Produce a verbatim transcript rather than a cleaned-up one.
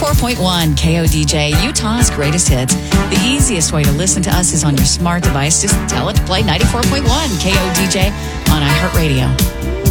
ninety-four point one K O D J, Utah's greatest hits. The easiest way to listen to us is on your smart device. Just tell it to play ninety-four point one K O D J on iHeartRadio.